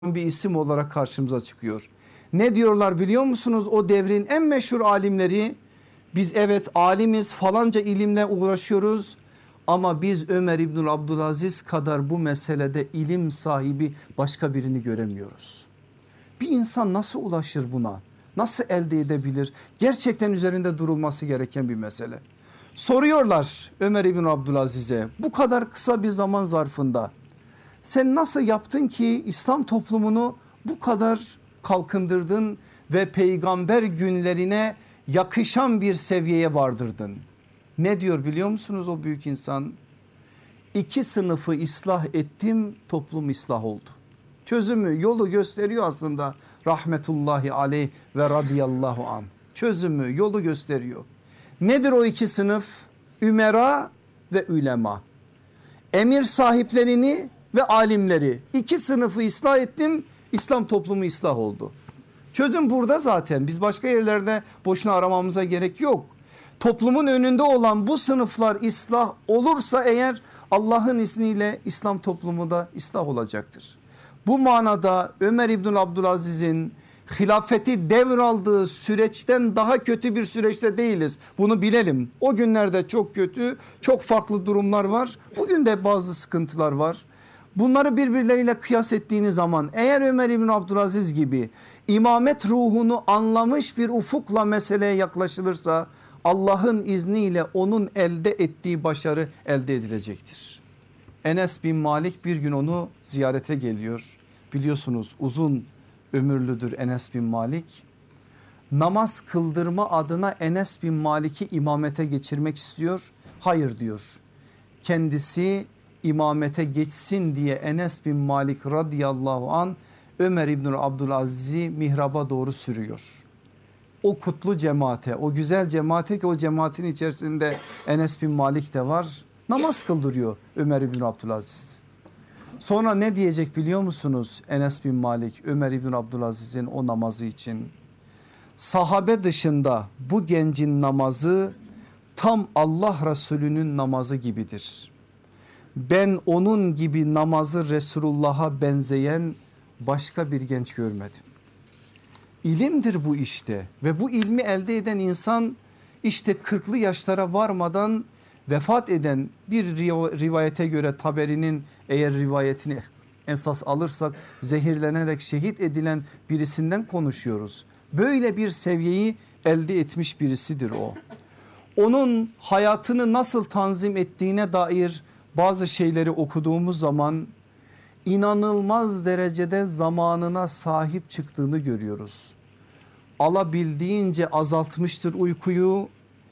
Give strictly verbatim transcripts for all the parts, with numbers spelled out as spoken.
bir isim olarak karşımıza çıkıyor. Ne diyorlar biliyor musunuz? O devrin en meşhur alimleri, biz evet alimiz, falanca ilimle uğraşıyoruz ama biz Ömer İbnül Abdülaziz kadar bu meselede ilim sahibi başka birini göremiyoruz. Bir insan nasıl ulaşır buna? Nasıl elde edebilir? Gerçekten üzerinde durulması gereken bir mesele. Soruyorlar Ömer İbnül Abdülaziz'e, bu kadar kısa bir zaman zarfında sen nasıl yaptın ki İslam toplumunu bu kadar kalkındırdın ve peygamber günlerine yakışan bir seviyeye vardırdın? Ne diyor biliyor musunuz o büyük insan? İki sınıfı ıslah ettim, toplum ıslah oldu. Çözümü, yolu gösteriyor aslında rahmetullahi aleyh ve radıyallahu an. Çözümü, yolu gösteriyor. Nedir o iki sınıf? Ümera ve ülema. Emir sahiplerini ve alimleri, iki sınıfı ıslah ettim, İslam toplumu ıslah oldu. Çözüm burada zaten, biz başka yerlerde boşuna aramamıza gerek yok. Toplumun önünde olan bu sınıflar ıslah olursa eğer, Allah'ın izniyle İslam toplumu da ıslah olacaktır. Bu manada Ömer İbnül Abdülaziz'in hilafeti devraldığı süreçten daha kötü bir süreçte değiliz. Bunu bilelim. O günlerde çok kötü, çok farklı durumlar var. Bugün de bazı sıkıntılar var. Bunları birbirleriyle kıyas ettiğiniz zaman eğer Ömer İbnül Abdülaziz gibi imamet ruhunu anlamış bir ufukla meseleye yaklaşılırsa, Allah'ın izniyle onun elde ettiği başarı elde edilecektir. Enes bin Malik bir gün onu ziyarete geliyor. Biliyorsunuz uzun ömürlüdür Enes bin Malik. Namaz kıldırma adına Enes bin Malik'i imamete geçirmek istiyor. Hayır diyor. Kendisi imamete geçsin diye Enes bin Malik radıyallahu an Ömer İbnül Abdülaziz'i mihraba doğru sürüyor. O kutlu cemaate, o güzel cemaate ki o cemaatin içerisinde Enes bin Malik de var. Namaz kıldırıyor Ömer İbnül Abdülaziz. Sonra ne diyecek biliyor musunuz Enes bin Malik Ömer İbnül Abdülaziz'in o namazı için? Sahabe dışında bu gencin namazı tam Allah Resulü'nün namazı gibidir. Ben onun gibi namazı Resulullah'a benzeyen başka bir genç görmedim. İlimdir bu işte ve bu ilmi elde eden insan işte kırklı yaşlara varmadan vefat eden, bir rivayete göre Taberi'nin eğer rivayetini esas alırsak zehirlenerek şehit edilen birisinden konuşuyoruz. Böyle bir seviyeyi elde etmiş birisidir o. Onun hayatını nasıl tanzim ettiğine dair bazı şeyleri okuduğumuz zaman inanılmaz derecede zamanına sahip çıktığını görüyoruz. Alabildiğince azaltmıştır uykuyu.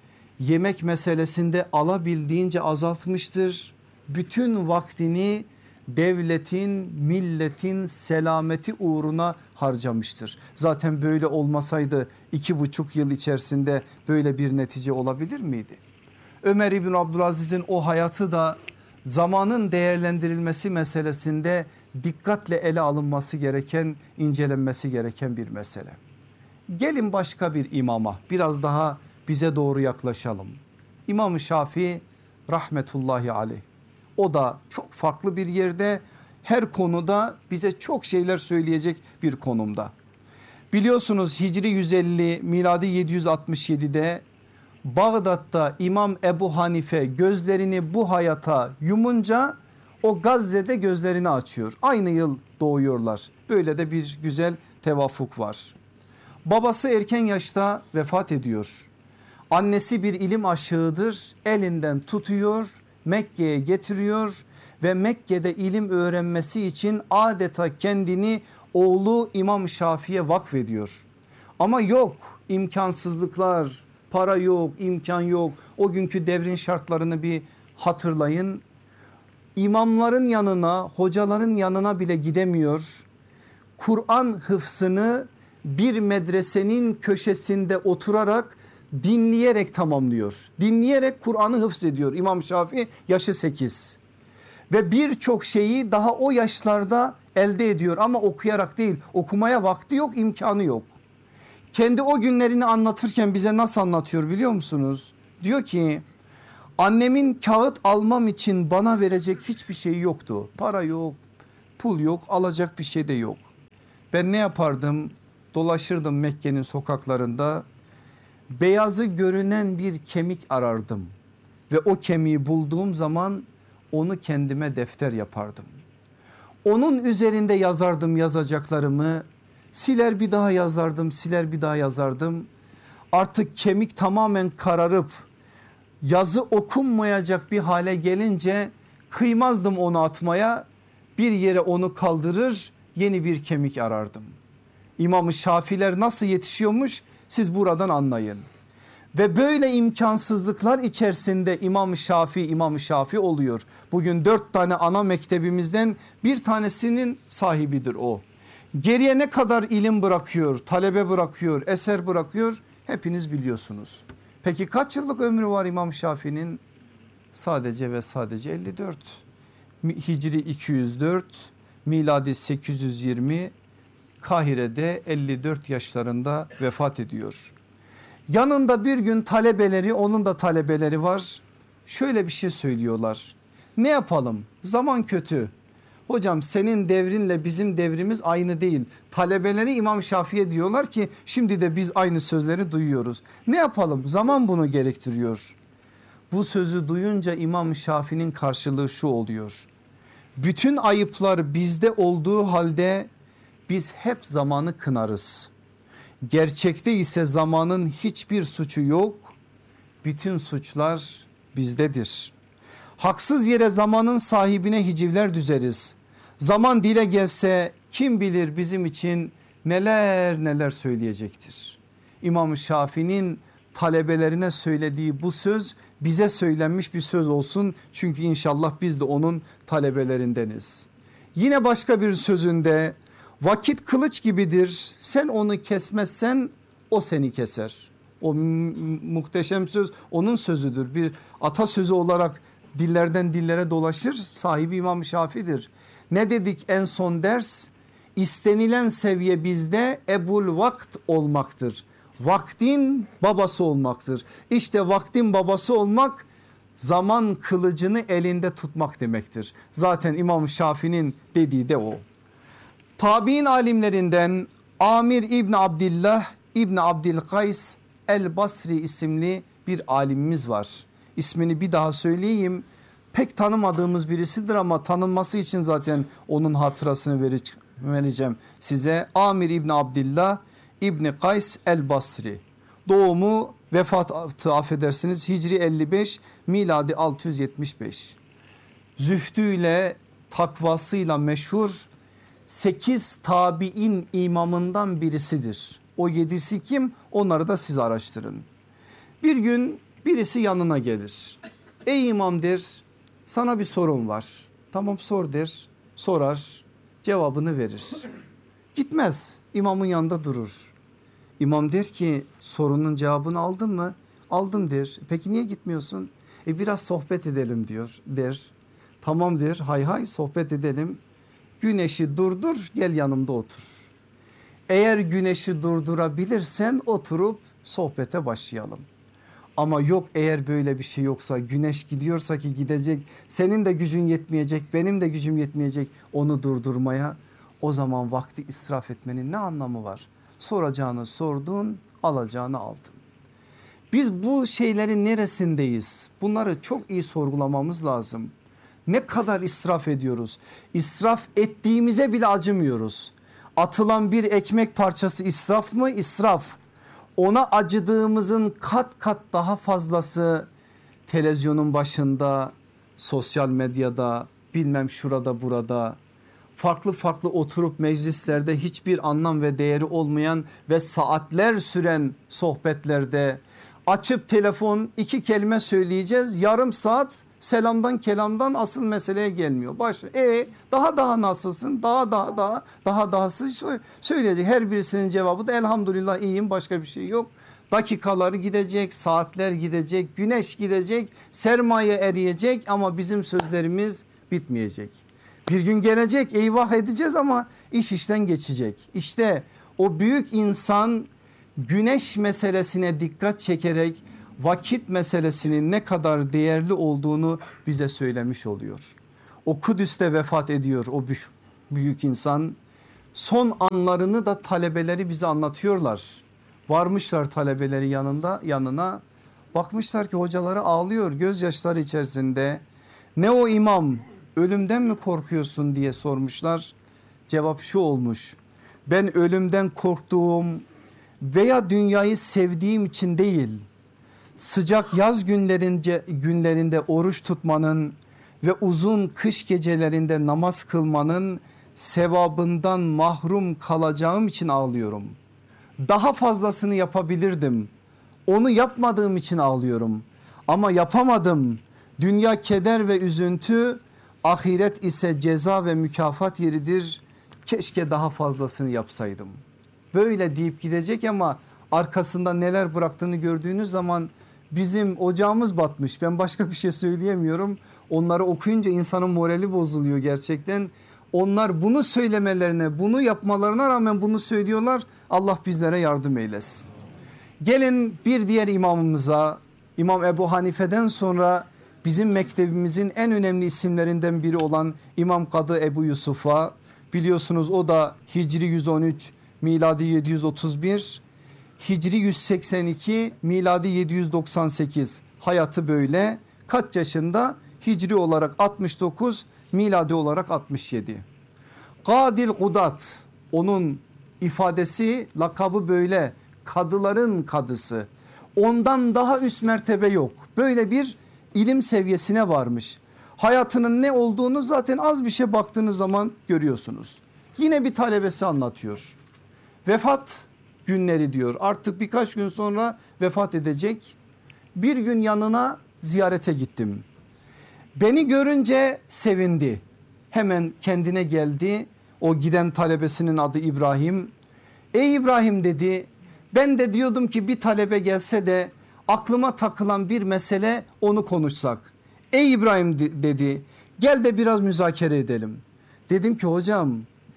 Yemek meselesinde alabildiğince azaltmıştır. Bütün vaktini devletin, milletin selameti uğruna harcamıştır. Zaten böyle olmasaydı iki buçuk yıl içerisinde böyle bir netice olabilir miydi? Ömer İbn Abdülaziz'in o hayatı da zamanın değerlendirilmesi meselesinde dikkatle ele alınması gereken, incelenmesi gereken bir mesele. Gelin başka bir imama, biraz daha bize doğru yaklaşalım. İmam-ı Şafii rahmetullahi aleyh. O da çok farklı bir yerde, her konuda bize çok şeyler söyleyecek bir konumda. Biliyorsunuz Hicri yüz elli miladi yedi yüz altmış yedi'de Bağdat'ta İmam Ebu Hanife gözlerini bu hayata yumunca o Gazze'de gözlerini açıyor. Aynı yıl doğuyorlar. Böyle de bir güzel tevafuk var. Babası erken yaşta vefat ediyor. Annesi bir ilim aşığıdır, elinden tutuyor, Mekke'ye getiriyor ve Mekke'de ilim öğrenmesi için adeta kendini oğlu İmam Şafii'ye vakfediyor. Ama yok, imkansızlıklar, para yok, imkan yok. O günkü devrin şartlarını bir hatırlayın. İmamların yanına, hocaların yanına bile gidemiyor. Kur'an hıfzını bir medresenin köşesinde oturarak dinleyerek tamamlıyor. Dinleyerek Kur'an'ı hıfz ediyor İmam Şafii, yaşı sekiz. Ve birçok şeyi daha o yaşlarda elde ediyor ama okuyarak değil, okumaya vakti yok, imkanı yok. Kendi o günlerini anlatırken bize nasıl anlatıyor biliyor musunuz? Diyor ki annemin kağıt almam için bana verecek hiçbir şey yoktu. Para yok, pul yok, alacak bir şey de yok. Ben ne yapardım? Dolaşırdım Mekke'nin sokaklarında. Beyazı görünen bir kemik arardım. Ve o kemiği bulduğum zaman onu kendime defter yapardım. Onun üzerinde yazardım yazacaklarımı. Siler bir daha yazardım, siler bir daha yazardım. Artık kemik tamamen kararıp yazı okunmayacak bir hale gelince kıymazdım onu atmaya. Bir yere onu kaldırır, yeni bir kemik arardım. İmam-ı Şafiler nasıl yetişiyormuş siz buradan anlayın. Ve böyle imkansızlıklar içerisinde İmam-ı Şafii İmam-ı Şafii oluyor. Bugün dört tane ana mektebimizden bir tanesinin sahibidir o. Geriye ne kadar ilim bırakıyor, talebe bırakıyor, eser bırakıyor hepiniz biliyorsunuz. Peki kaç yıllık ömrü var İmam Şafii'nin? Sadece ve sadece elli dört. Hicri iki yüz dört, miladi sekiz yüz yirmi, Kahire'de elli dört yaşlarında vefat ediyor. Yanında bir gün talebeleri, onun da talebeleri var. Şöyle bir şey söylüyorlar. Ne yapalım? Zaman kötü. Hocam senin devrinle bizim devrimiz aynı değil. Talebeleri İmam Şafii'ye diyorlar ki şimdi de biz aynı sözleri duyuyoruz. Ne yapalım? Zaman bunu gerektiriyor. Bu sözü duyunca İmam Şafii'nin karşılığı şu oluyor. Bütün ayıplar bizde olduğu halde biz hep zamanı kınarız. Gerçekte ise zamanın hiçbir suçu yok. Bütün suçlar bizdedir. Haksız yere zamanın sahibine hicivler düzeriz. Zaman dile gelse kim bilir bizim için neler neler söyleyecektir. İmam Şafii'nin talebelerine söylediği bu söz bize söylenmiş bir söz olsun. Çünkü inşallah biz de onun talebelerindeniz. Yine başka bir sözünde vakit kılıç gibidir. Sen onu kesmezsen o seni keser. O muhteşem söz onun sözüdür. Bir atasözü olarak dillerden dillere dolaşır. Sahibi İmam Şafii'dir. Ne dedik en son ders? İstenilen seviye bizde ebul vakt olmaktır. Vaktin babası olmaktır. İşte vaktin babası olmak zaman kılıcını elinde tutmak demektir. Zaten İmam Şafii'nin dediği de o. Tabi'in alimlerinden Amir İbni Abdillah İbni Abdülkays El Basri isimli bir alimimiz var. İsmini bir daha söyleyeyim. Pek tanımadığımız birisidir ama tanınması için zaten onun hatırasını vereceğim size. Amir İbni Abdillah İbni Kays El Basri. Doğumu vefatı affedersiniz Hicri elli beş, miladi altı yüz yetmiş beş. Zühdüyle takvasıyla meşhur sekiz tabi'in imamından birisidir. O yedisi kim? Onları da siz araştırın. Bir gün birisi yanına gelir. Ey imam der, sana bir sorum var. Tamam sor der, sorar, cevabını verir. Gitmez, imamın yanında durur. İmam der ki sorunun cevabını aldın mı? Aldım der. Peki niye gitmiyorsun? E biraz sohbet edelim diyor der. Tamam der, hay hay sohbet edelim. Güneşi durdur, gel yanımda otur. Eğer güneşi durdurabilirsen oturup sohbete başlayalım. Ama yok eğer böyle bir şey yoksa, güneş gidiyorsa ki gidecek, senin de gücün yetmeyecek, benim de gücüm yetmeyecek onu durdurmaya, o zaman vakti israf etmenin ne anlamı var? Soracağını sordun, alacağını aldın. Biz bu şeylerin neresindeyiz? Bunları çok iyi sorgulamamız lazım. Ne kadar israf ediyoruz? İsraf ettiğimize bile acımıyoruz. Atılan bir ekmek parçası israf mı? İsraf. Ona acıdığımızın kat kat daha fazlası televizyonun başında, sosyal medyada, bilmem şurada burada. Farklı farklı oturup meclislerde hiçbir anlam ve değeri olmayan ve saatler süren sohbetlerde açıp telefon iki kelime söyleyeceğiz, yarım saat selamdan kelamdan asıl meseleye gelmiyor. Baş, e daha daha nasılsın, daha daha daha daha dahası söyleyecek. Her birisinin cevabı da elhamdülillah iyiyim, başka bir şey yok. Dakikaları gidecek, saatler gidecek, güneş gidecek, sermaye eriyecek ama bizim sözlerimiz bitmeyecek. Bir gün gelecek, eyvah edeceğiz ama iş işten geçecek. İşte o büyük insan güneş meselesine dikkat çekerek vakit meselesinin ne kadar değerli olduğunu bize söylemiş oluyor. O Kudüs'te vefat ediyor o büyük, büyük insan. Son anlarını da talebeleri bize anlatıyorlar. Varmışlar talebeleri yanında yanına, bakmışlar ki hocaları ağlıyor gözyaşları içerisinde. Ne o imam, ölümden mi korkuyorsun diye sormuşlar. Cevap şu olmuş: ben ölümden korktuğum veya dünyayı sevdiğim için değil, sıcak yaz günlerince, günlerinde oruç tutmanın ve uzun kış gecelerinde namaz kılmanın sevabından mahrum kalacağım için ağlıyorum. Daha fazlasını yapabilirdim. Onu yapmadığım için ağlıyorum. Ama yapamadım. Dünya keder ve üzüntü, ahiret ise ceza ve mükafat yeridir. Keşke daha fazlasını yapsaydım. Böyle deyip gidecek ama arkasında neler bıraktığını gördüğünüz zaman bizim ocağımız batmış. Ben başka bir şey söyleyemiyorum. Onları okuyunca insanın morali bozuluyor gerçekten. Onlar bunu söylemelerine, bunu yapmalarına rağmen bunu söylüyorlar. Allah bizlere yardım eylesin. Gelin bir diğer imamımıza, İmam Ebu Hanife'den sonra bizim mektebimizin en önemli isimlerinden biri olan İmam Kadı Ebu Yusuf'a, biliyorsunuz o da Hicri yüz on üç miladi yedi yüz otuz bir, Hicri yüz seksen iki miladi yedi yüz doksan sekiz, hayatı böyle. Kaç yaşında? Hicri olarak altmış dokuz, miladi olarak altmış yedi. Kadil Kudat, onun ifadesi, lakabı böyle, kadıların kadısı. Ondan daha üst mertebe yok. Böyle bir ilim seviyesine varmış. Hayatının ne olduğunu zaten az bir şey baktığınız zaman görüyorsunuz. Yine bir talebesi anlatıyor. Vefat günleri diyor, artık birkaç gün sonra vefat edecek. Bir gün yanına ziyarete gittim. Beni görünce sevindi. Hemen kendine geldi. O giden talebesinin adı İbrahim. Ey İbrahim dedi, ben de diyordum ki bir talebe gelse de aklıma takılan bir mesele, onu konuşsak. Ey İbrahim dedi, gel de biraz müzakere edelim. Dedim ki hocam,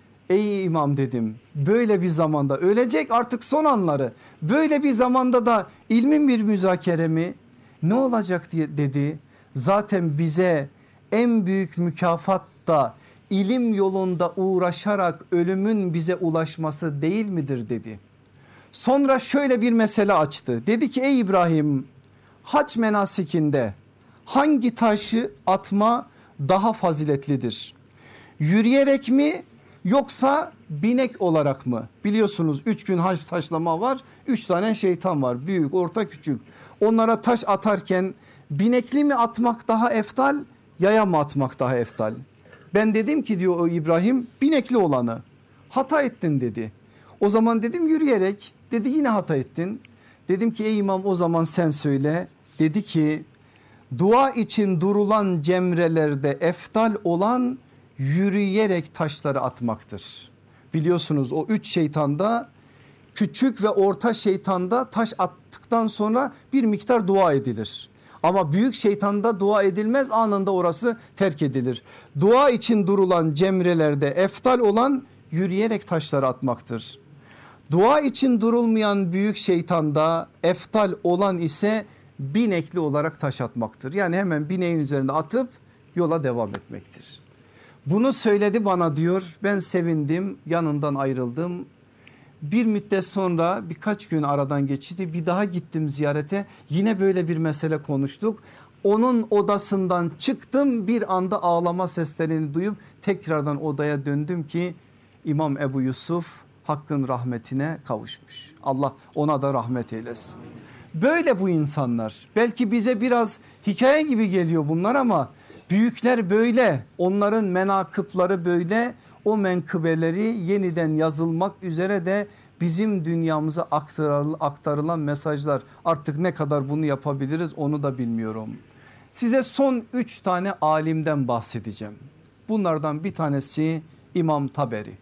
ey imam dedim, böyle bir zamanda, ölecek artık son anları, böyle bir zamanda da ilmin bir müzakere mi? Ne olacak diye dedi. Zaten bize en büyük mükafat da ilim yolunda uğraşarak ölümün bize ulaşması değil midir dedi. Sonra şöyle bir mesele açtı. Dedi ki ey İbrahim, hac menasikinde hangi taşı atma daha faziletlidir? Yürüyerek mi yoksa binek olarak mı? Biliyorsunuz üç gün hac taşlama var. Üç tane şeytan var, büyük, orta, küçük. Onlara taş atarken binekli mi atmak daha eftal, yaya mı atmak daha eftal? Ben dedim ki diyor o İbrahim, binekli olanı. Hata ettin dedi. O zaman dedim yürüyerek. Dedi yine hata ettin. Dedim ki ey imam, o zaman sen söyle. Dedi ki dua için durulan cemrelerde eftal olan yürüyerek taşları atmaktır. Biliyorsunuz o üç şeytanda, küçük ve orta şeytanda taş attıktan sonra bir miktar dua edilir. Ama büyük şeytanda dua edilmez, anında orası terk edilir. Dua için durulan cemrelerde eftal olan yürüyerek taşları atmaktır. Dua için durulmayan büyük şeytanda eftal olan ise binekli olarak taş atmaktır. Yani hemen bineğin üzerinde atıp yola devam etmektir. Bunu söyledi bana diyor, ben sevindim, yanından ayrıldım. Bir müddet sonra, birkaç gün aradan geçti, bir daha gittim ziyarete, yine böyle bir mesele konuştuk. Onun odasından çıktım, bir anda ağlama seslerini duyup tekrardan odaya döndüm ki İmam Ebu Yusuf Hakk'ın rahmetine kavuşmuş. Allah ona da rahmet eylesin. Böyle bu insanlar, belki bize biraz hikaye gibi geliyor bunlar ama büyükler böyle, onların menakıpları böyle. O menkıbeleri yeniden yazılmak üzere de bizim dünyamıza aktarılan mesajlar. Artık ne kadar bunu yapabiliriz onu da bilmiyorum. Size son üç tane alimden bahsedeceğim. Bunlardan bir tanesi İmam Taberi.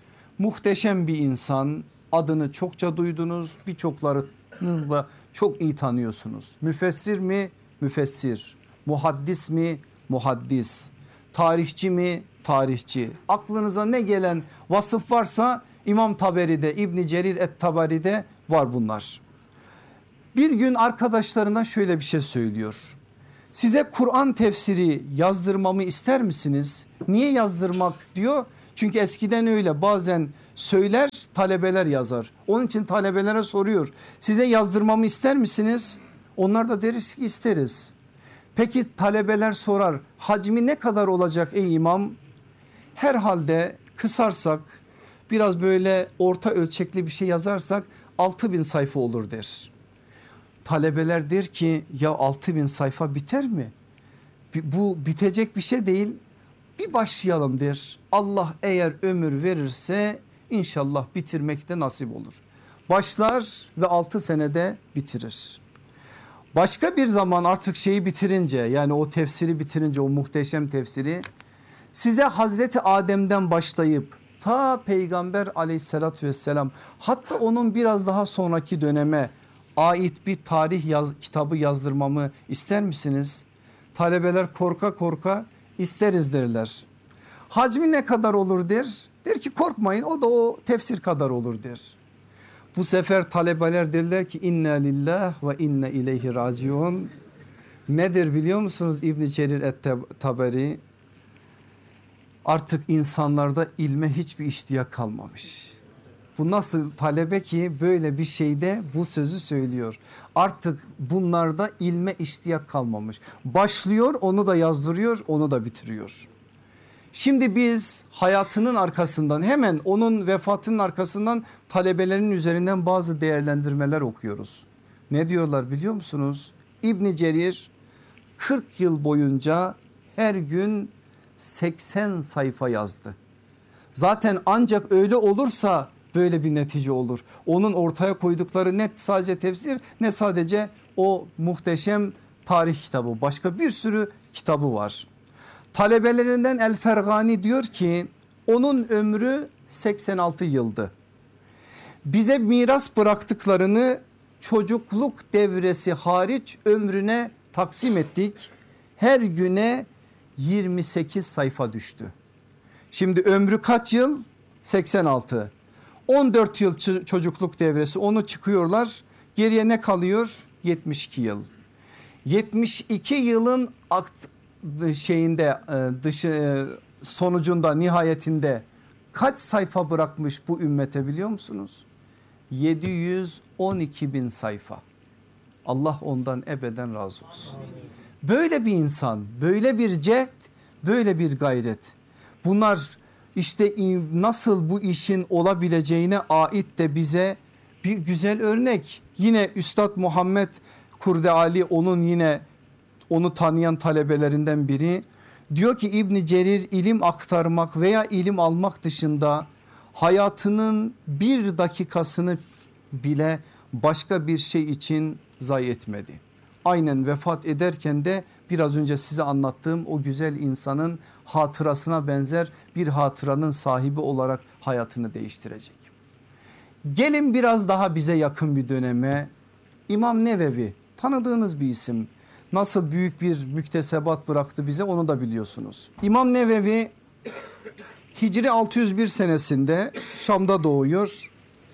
Muhteşem bir insan, adını çokça duydunuz, birçokları da çok iyi tanıyorsunuz. Müfessir mi? Müfessir. Muhaddis mi? Muhaddis. Tarihçi mi? Tarihçi. Aklınıza ne gelen vasıf varsa İmam Taberi'de, İbn Cerir et-Taberi'de var bunlar. Bir gün arkadaşlarına şöyle bir şey söylüyor. Size Kur'an tefsiri yazdırmamı ister misiniz? Niye yazdırmak diyor? Çünkü eskiden öyle, bazen söyler, talebeler yazar. Onun için talebelere soruyor, size yazdırmamı ister misiniz? Onlar da deriz ki isteriz. Peki talebeler sorar, hacmi ne kadar olacak ey imam? Herhalde kısarsak, biraz böyle orta ölçekli bir şey yazarsak altı bin sayfa olur der. Talebeler der ki ya altı bin sayfa biter mi? Bu bitecek bir şey değil, bir başlayalım der. Allah eğer ömür verirse inşallah bitirmekte nasip olur. Başlar ve altı senede bitirir. Başka bir zaman artık şeyi bitirince, yani o tefsiri bitirince, o muhteşem tefsiri, size Hazreti Adem'den başlayıp ta Peygamber aleyhissalatü vesselam, hatta onun biraz daha sonraki döneme ait bir tarih yaz, kitabı yazdırmamı ister misiniz? Talebeler korka korka isteriz derler. Hacmi ne kadar olur der. Der ki korkmayın, o da o tefsir kadar olur der. Bu sefer talebeler derler ki inna lillah ve inna ileyhi raciun. Nedir biliyor musunuz İbn Cerir et-Taberi? Artık insanlarda ilme hiçbir iştiyak kalmamış. Bu nasıl talebe ki böyle bir şeyde bu sözü söylüyor. Artık bunlarda ilme iştiyak kalmamış. Başlıyor, onu da yazdırıyor, onu da bitiriyor. Şimdi biz hayatının arkasından, hemen onun vefatının arkasından talebelerin üzerinden bazı değerlendirmeler okuyoruz. Ne diyorlar biliyor musunuz? İbn Cerir kırk yıl boyunca her gün seksen sayfa yazdı. Zaten ancak öyle olursa böyle bir netice olur. Onun ortaya koydukları ne sadece tefsir, ne sadece o muhteşem tarih kitabı, başka bir sürü kitabı var. Talebelerinden El Fergani diyor ki onun ömrü seksen altı yıldı. Bize miras bıraktıklarını çocukluk devresi hariç ömrüne taksim ettik. Her güne yirmi sekiz sayfa düştü. Şimdi ömrü kaç yıl? seksen altı. on dört yıl çocukluk devresi, onu çıkıyorlar. Geriye ne kalıyor? yetmiş iki yıl. yetmiş iki yılın şeyinde dışı sonucunda, nihayetinde kaç sayfa bırakmış bu ümmete biliyor musunuz? yedi yüz on iki bin sayfa. Allah ondan ebeden razı olsun. Böyle bir insan, böyle bir cehd, böyle bir gayret. Bunlar işte nasıl bu işin olabileceğine ait de bize bir güzel örnek. Yine Üstad Muhammed Kurdeali, onun yine onu tanıyan talebelerinden biri, diyor ki İbn Cerir ilim aktarmak veya ilim almak dışında hayatının bir dakikasını bile başka bir şey için zayi etmedi. Aynen vefat ederken de biraz önce size anlattığım o güzel insanın hatırasına benzer bir hatıranın sahibi olarak hayatını değiştirecek. Gelin biraz daha bize yakın bir döneme. İmam Nevevi, tanıdığınız bir isim. Nasıl büyük bir müktesebat bıraktı bize, onu da biliyorsunuz. İmam Nevevi Hicri altı yüz bir senesinde Şam'da doğuyor.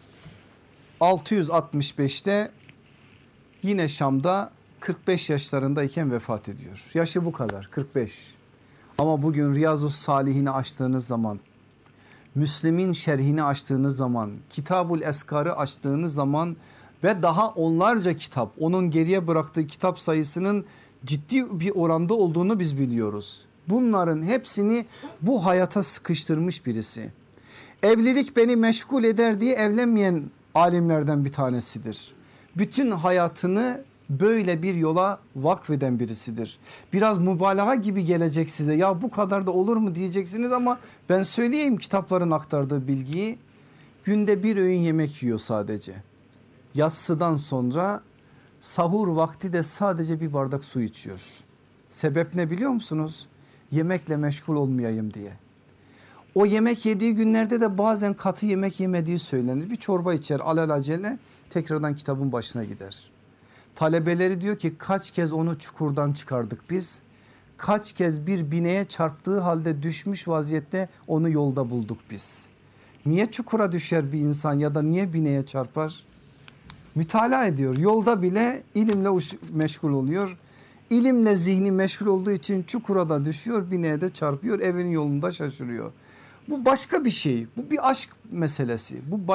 altı yüz altmış beşte yine Şam'da kırk beş yaşlarındayken vefat ediyor. Yaşı bu kadar, kırk beş. Ama bugün Riyazus Salihini açtığınız zaman, Müslim'in şerhini açtığınız zaman, Kitabul Eskar'ı açtığınız zaman ve daha onlarca kitap, onun geriye bıraktığı kitap sayısının ciddi bir oranda olduğunu biz biliyoruz. Bunların hepsini bu hayata sıkıştırmış birisi. Evlilik beni meşgul eder diye evlenmeyen alimlerden bir tanesidir. Bütün hayatını böyle bir yola vakfeden birisidir. Biraz mübalağa gibi gelecek size, ya bu kadar da olur mu diyeceksiniz, ama ben söyleyeyim kitapların aktardığı bilgiyi. Günde bir öğün yemek yiyor sadece. Yatsıdan sonra sahur vakti de sadece bir bardak su içiyor. Sebep ne biliyor musunuz? Yemekle meşgul olmayayım diye. O yemek yediği günlerde de bazen katı yemek yemediği söylenir. Bir çorba içer alelacele, tekrardan kitabın başına gider. Talebeleri diyor ki kaç kez onu çukurdan çıkardık biz. Kaç kez bir bineğe çarptığı halde düşmüş vaziyette onu yolda bulduk biz. Niye çukura düşer bir insan ya da niye bineğe çarpar? Mütalaa ediyor. Yolda bile ilimle meşgul oluyor. İlimle zihni meşgul olduğu için çukura da düşüyor, bineğe de çarpıyor, evinin yolunda şaşırıyor. Bu başka bir şey. Bu bir aşk meselesi. Bu